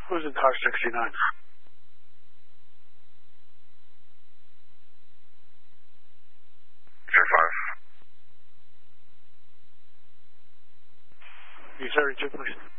Who's in car 69? J5. You 32, please.